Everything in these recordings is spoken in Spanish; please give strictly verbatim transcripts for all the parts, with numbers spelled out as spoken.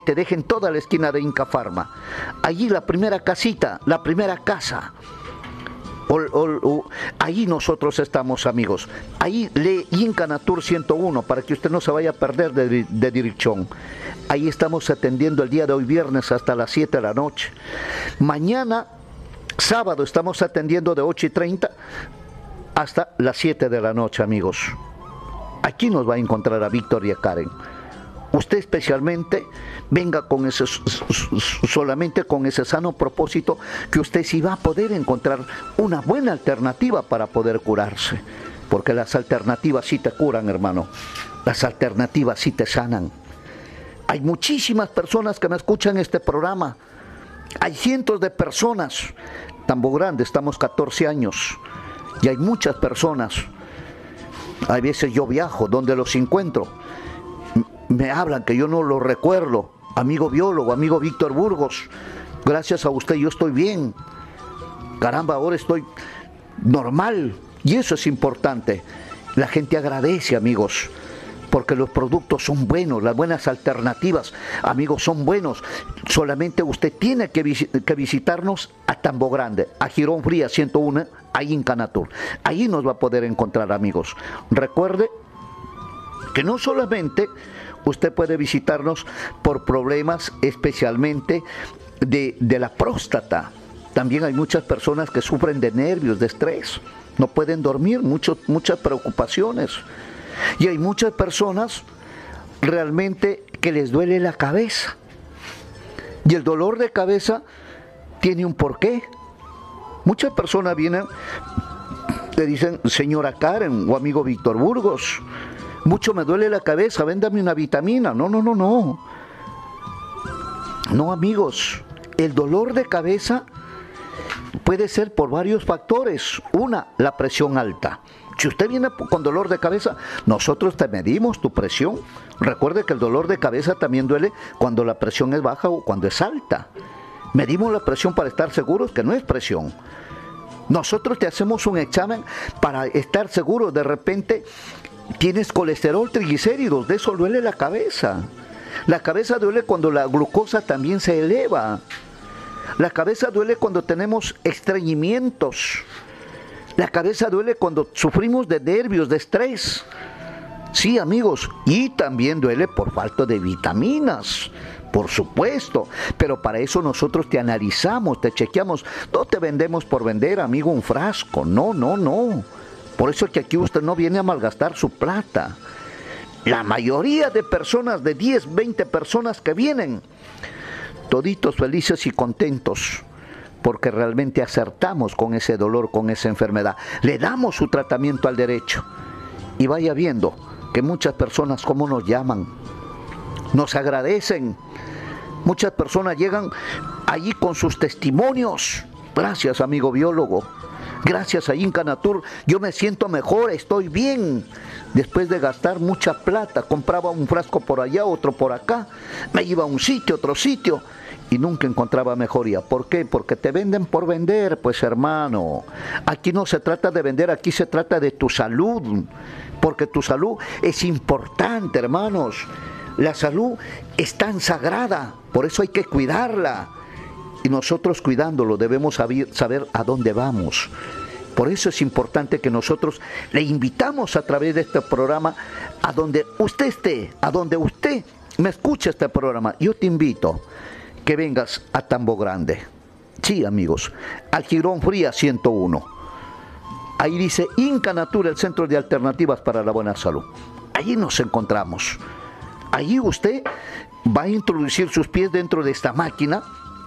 te dejen toda la esquina de Inca Pharma. Allí la primera casita, la primera casa. O, o, o, ahí nosotros estamos, amigos. Ahí lee Inca Natur ciento uno para que usted no se vaya a perder de, de dirección. Ahí estamos atendiendo el día de hoy, viernes, hasta las siete de la noche. Mañana, sábado, estamos atendiendo de ocho y treinta hasta las siete de la noche, amigos. Aquí nos va a encontrar a Víctor y a Karen. Usted especialmente venga con ese, solamente con ese sano propósito que usted sí va a poder encontrar una buena alternativa para poder curarse. Porque las alternativas sí te curan, hermano. Las alternativas sí te sanan. Hay muchísimas personas que me escuchan este programa. Hay cientos de personas. Tambo Grande, estamos catorce años. Y hay muchas personas. Hay veces yo viajo, donde los encuentro. Me hablan que yo no lo recuerdo. Amigo biólogo, amigo Víctor Burgos, gracias a usted yo estoy bien. Caramba, ahora estoy normal. Y eso es importante. La gente agradece, amigos, porque los productos son buenos, las buenas alternativas, amigos, son buenos. Solamente usted tiene que, vis que visitarnos a Tambo Grande, a Girón Fría ciento uno, a Inca Natur. Ahí nos va a poder encontrar, amigos. Recuerde que no solamente usted puede visitarnos por problemas especialmente de, de la próstata. También hay muchas personas que sufren de nervios, de estrés. No pueden dormir, mucho, muchas preocupaciones. Y hay muchas personas realmente que les duele la cabeza. Y el dolor de cabeza tiene un porqué. Muchas personas vienen, le dicen, señora Karen o amigo Víctor Burgos, mucho me duele la cabeza, véndame una vitamina. No, no, no, no. No, amigos, el dolor de cabeza puede ser por varios factores. Una, la presión alta. Si usted viene con dolor de cabeza, nosotros te medimos tu presión. Recuerde que el dolor de cabeza también duele cuando la presión es baja o cuando es alta. Medimos la presión para estar seguros que no es presión. Nosotros te hacemos un examen para estar seguros. De repente tienes colesterol, triglicéridos, de eso duele la cabeza. La cabeza duele cuando la glucosa también se eleva. La cabeza duele cuando tenemos estreñimientos. La cabeza duele cuando sufrimos de nervios, de estrés. Sí, amigos, y también duele por falta de vitaminas, por supuesto. Pero para eso nosotros te analizamos, te chequeamos. No te vendemos por vender, amigo, un frasco. No, no, no. Por eso es que aquí usted no viene a malgastar su plata. La mayoría de personas, de diez, veinte personas que vienen, toditos felices y contentos, porque realmente acertamos con ese dolor, con esa enfermedad. Le damos su tratamiento al derecho. Y vaya viendo que muchas personas, ¿cómo nos llaman? Nos agradecen. Muchas personas llegan allí con sus testimonios. Gracias, amigo biólogo. Gracias a Inca Natur, yo me siento mejor, estoy bien. Después de gastar mucha plata, compraba un frasco por allá, otro por acá. Me iba a un sitio, otro sitio, y nunca encontraba mejoría. ¿Por qué? Porque te venden por vender, pues hermano. Aquí no se trata de vender, aquí se trata de tu salud. Porque tu salud es importante, hermanos. La salud es tan sagrada, por eso hay que cuidarla. Y nosotros cuidándolo debemos saber, saber a dónde vamos. Por eso es importante que nosotros le invitamos a través de este programa a donde usted esté, a donde usted me escuche este programa. Yo te invito que vengas a Tambo Grande. Sí, amigos, al Girón Fría ciento uno. Ahí dice Inca Natur, el Centro de Alternativas para la Buena Salud. Allí nos encontramos. Allí usted va a introducir sus pies dentro de esta máquina,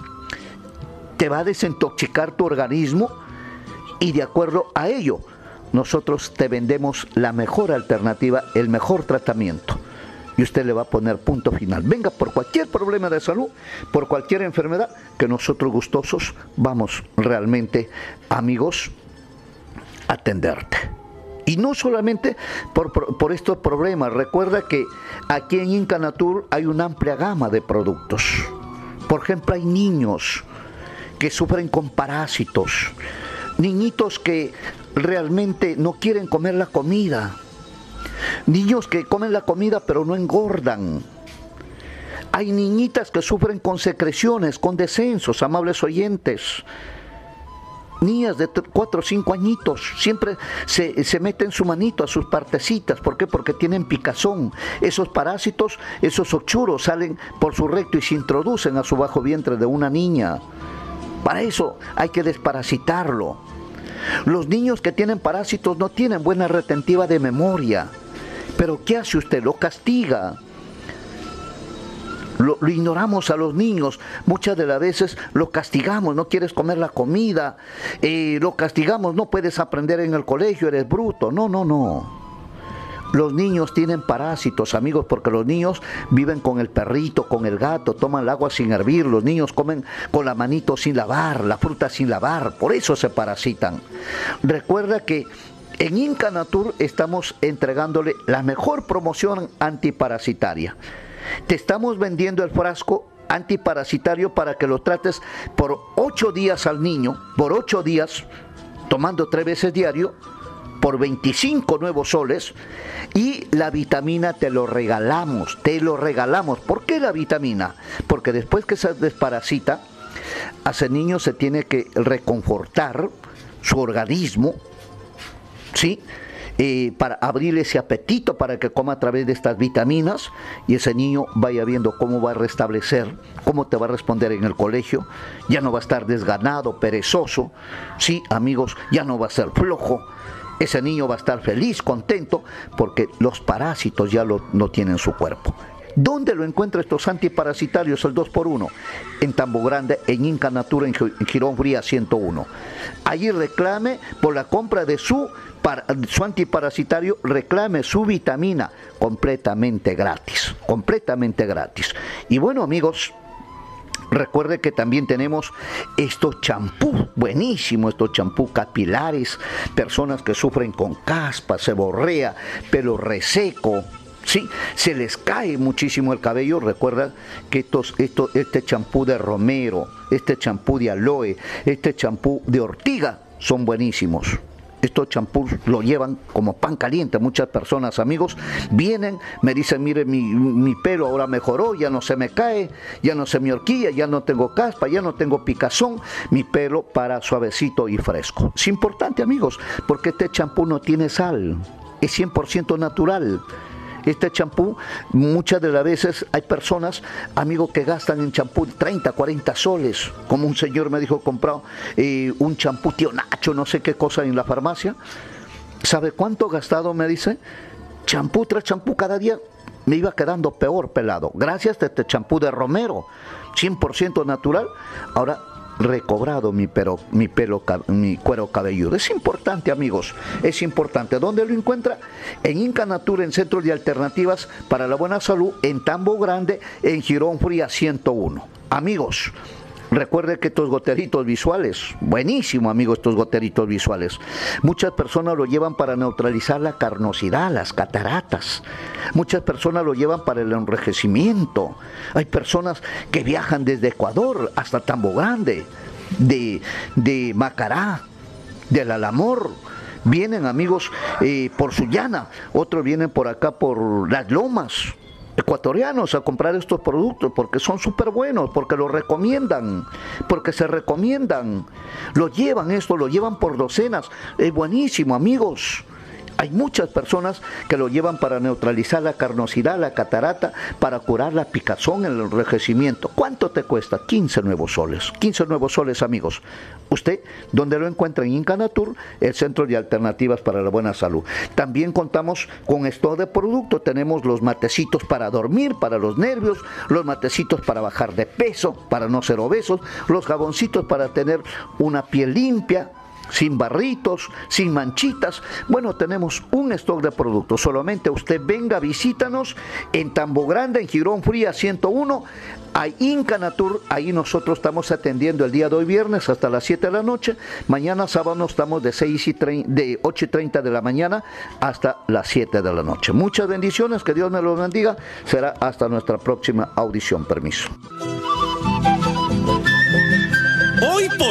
te va a desintoxicar tu organismo y de acuerdo a ello nosotros te vendemos la mejor alternativa, el mejor tratamiento, y usted le va a poner punto final. Venga por cualquier problema de salud, por cualquier enfermedad, que nosotros gustosos vamos realmente, amigos, a atenderte. Y no solamente por, por, por estos problemas. Recuerda que aquí en Inca Natur hay una amplia gama de productos. Por ejemplo, hay niños que sufren con parásitos, niñitos que realmente no quieren comer la comida, niños que comen la comida pero no engordan. Hay niñitas que sufren con secreciones, con descensos, amables oyentes. Niñas de cuatro o cinco añitos, siempre se, se meten su manito a sus partecitas. ¿Por qué? Porque tienen picazón. Esos parásitos, esos ochuros salen por su recto y se introducen a su bajo vientre de una niña. Para eso hay que desparasitarlo. Los niños que tienen parásitos no tienen buena retentiva de memoria. Pero ¿qué hace usted? Lo castiga. Lo, lo ignoramos a los niños, muchas de las veces lo castigamos, no quieres comer la comida, eh, lo castigamos, no puedes aprender en el colegio, eres bruto. No, no, no. Los niños tienen parásitos, amigos, porque los niños viven con el perrito, con el gato, toman el agua sin hervir, los niños comen con la manito sin lavar, la fruta sin lavar, por eso se parasitan. Recuerda que en Inca Natur estamos entregándole la mejor promoción antiparasitaria. Te estamos vendiendo el frasco antiparasitario para que lo trates por ocho días al niño, por ocho días, tomando tres veces diario, por veinticinco nuevos soles, y la vitamina te lo regalamos, te lo regalamos. ¿Por qué la vitamina? Porque después que se desparasita, a ese niño se tiene que reconfortar su organismo, ¿sí? Eh, para abrir ese apetito para que coma a través de estas vitaminas y ese niño vaya viendo cómo va a restablecer, cómo te va a responder en el colegio, ya no va a estar desganado, perezoso, sí, amigos, ya no va a ser flojo, ese niño va a estar feliz, contento, porque los parásitos ya lo, no tienen su cuerpo. ¿Dónde lo encuentra estos antiparasitarios, el dos por uno? En Tambo Grande, en Inca Natura, en Girón Fría ciento uno. Allí reclame por la compra de su, para, su antiparasitario, reclame su vitamina completamente gratis, completamente gratis. Y bueno, amigos, recuerde que también tenemos estos champús, buenísimos, estos champús capilares, personas que sufren con caspa, seborrea, pelo reseco, sí, se les cae muchísimo el cabello. Recuerda que estos, estos, este champú de romero, este champú de aloe, este champú de ortiga son buenísimos. Estos champús lo llevan como pan caliente. Muchas personas, amigos, vienen, me dicen, mire, mi, mi pelo ahora mejoró, ya no se me cae, ya no se me horquilla, ya no tengo caspa, ya no tengo picazón, mi pelo para suavecito y fresco. Es importante, amigos, porque este champú no tiene sal, es cien por ciento natural. Este champú, muchas de las veces hay personas, amigos, que gastan en champú treinta, cuarenta soles, como un señor me dijo, comprado eh, un champú Tío Nacho, no sé qué cosa en la farmacia. ¿Sabe cuánto gastado? Me dice, champú tras champú cada día, me iba quedando peor pelado. Gracias a este champú de romero, cien por ciento natural, ahora recobrado mi, pero, mi pelo, mi cuero cabelludo. Es importante, amigos, es importante. ¿Dónde lo encuentra? En Inca Natura, en Centros de Alternativas para la Buena Salud, en Tambo Grande, en Girón Fría ciento uno. Amigos, recuerde que estos goteritos visuales, buenísimo, amigos, estos goteritos visuales, muchas personas lo llevan para neutralizar la carnosidad, las cataratas. Muchas personas lo llevan para el enrojecimiento. Hay personas que viajan desde Ecuador hasta Tambo Grande, de, de Macará, del Alamor. Vienen, amigos, eh, por Sullana, otros vienen por acá por Las Lomas, ecuatorianos, a comprar estos productos porque son súper buenos, porque los recomiendan, porque se recomiendan, lo llevan esto, lo llevan por docenas. Es buenísimo, amigos. Hay muchas personas que lo llevan para neutralizar la carnosidad, la catarata, para curar la picazón, el enrojecimiento. ¿Cuánto te cuesta? quince nuevos soles. quince nuevos soles, amigos. Usted, donde lo encuentra en Inca Natur, el Centro de Alternativas para la Buena Salud. También contamos con esto de producto. Tenemos los matecitos para dormir, para los nervios, los matecitos para bajar de peso, para no ser obesos, los jaboncitos para tener una piel limpia, sin barritos, sin manchitas. Bueno, tenemos un stock de productos. Solamente usted venga, visítanos en Tambo Grande, en Girón Fría ciento uno, hay Inca Natur. Ahí nosotros estamos atendiendo el día de hoy viernes hasta las siete de la noche. Mañana sábado estamos de, seis y treinta, de ocho y treinta de la mañana hasta las siete de la noche. Muchas bendiciones, que Dios me los bendiga. Será hasta nuestra próxima audición. Permiso. Hoy por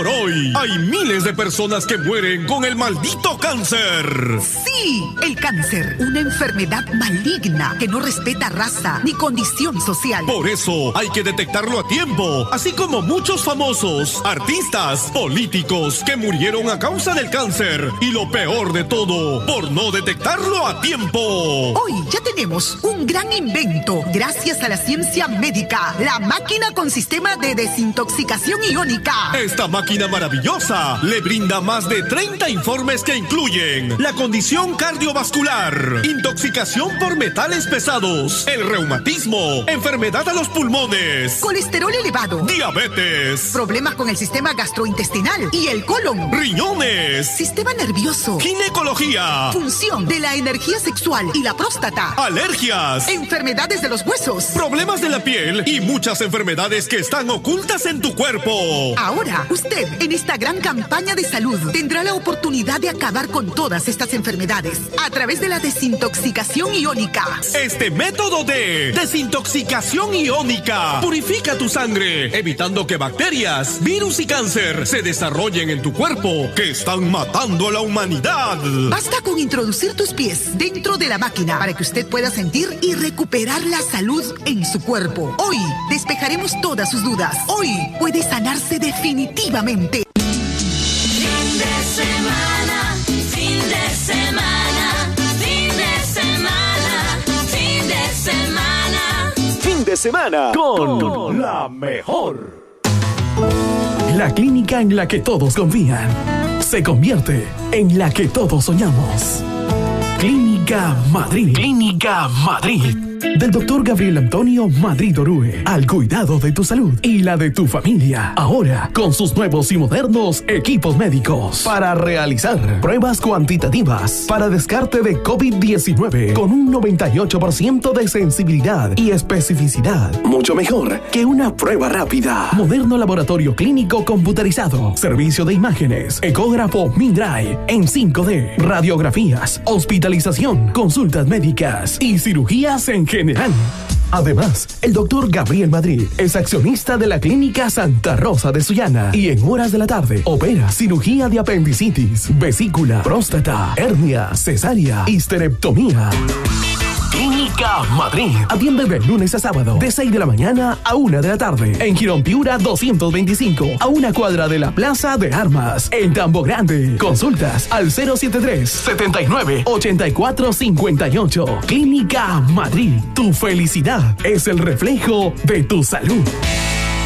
por hoy hay miles de personas que mueren con el maldito cáncer. Sí, el cáncer, una enfermedad maligna que no respeta raza ni condición social. Por eso hay que detectarlo a tiempo, así como muchos famosos, artistas, políticos que murieron a causa del cáncer. Y lo peor de todo, por no detectarlo a tiempo. Hoy ya tenemos un gran invento gracias a la ciencia médica, la máquina con sistema de desintoxicación iónica. Esta máquina maravillosa le brinda más de treinta informes que incluyen la condición cardiovascular, intoxicación por metales pesados, el reumatismo, enfermedad a los pulmones, colesterol elevado, diabetes, problemas con el sistema gastrointestinal y el colon, riñones, sistema nervioso, ginecología, función de la energía sexual y la próstata, alergias, enfermedades de los huesos, problemas de la piel y muchas enfermedades que están ocultas en tu cuerpo. Ahora, usted en esta gran campaña de salud tendrá la oportunidad de acabar con todas estas enfermedades a través de la desintoxicación iónica. Este método de desintoxicación iónica purifica tu sangre, evitando que bacterias, virus y cáncer se desarrollen en tu cuerpo, que están matando a la humanidad. Basta con introducir tus pies dentro de la máquina para que usted pueda sentir y recuperar la salud en su cuerpo. Hoy despejaremos todas sus dudas. Hoy puede sanarse definitivamente. Fin de semana, fin de semana, fin de semana, fin de semana. Fin de semana con, con la mejor. La clínica en la que todos confían se convierte en la que todos soñamos. Clínica Madrid. Clínica Madrid. Del doctor Gabriel Antonio Madrid Orue, al cuidado de tu salud y la de tu familia. Ahora, con sus nuevos y modernos equipos médicos para realizar pruebas cuantitativas para descarte de COVID diecinueve con un noventa y ocho por ciento de sensibilidad y especificidad. Mucho mejor que una prueba rápida. Moderno laboratorio clínico computarizado. Servicio de imágenes. Ecógrafo Mindray en cinco D. Radiografías. Hospitalización. Consultas médicas y cirugías en general. Además, el doctor Gabriel Madrid es accionista de la Clínica Santa Rosa de Sullana y en horas de la tarde opera cirugía de apendicitis, vesícula, próstata, hernia, cesárea, histerectomía. Clínica Madrid. Atiende de lunes a sábado, de seis de la mañana a una de la tarde. En Girón Piura doscientos veinticinco, a una cuadra de la Plaza de Armas. En Tambo Grande. Consultas al cero setenta y tres, setenta y nueve, ochenta y cuatro cincuenta y ocho. Clínica Madrid. Tu felicidad es el reflejo de tu salud.